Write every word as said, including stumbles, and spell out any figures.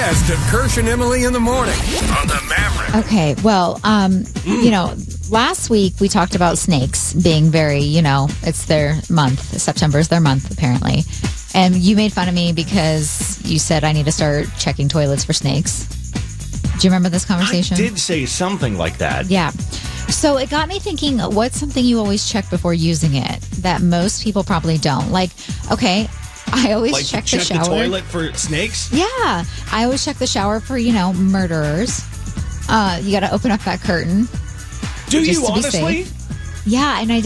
best of Kirsch and Emily in the morning on the Maverick. Okay, well, um, mm. you know, last week we talked about snakes being very, you know, it's their month. September is their month, apparently. And you made fun of me because you said I need to start checking toilets for snakes. Do you remember this conversation? I did say something like that. Yeah. So it got me thinking, what's something you always check before using it that most people probably don't? Like, okay, I always like check, check the shower. the toilet for snakes? Yeah. I always check the shower for, you know, murderers. Uh, you got to open up that curtain. Do you honestly? Yeah, and I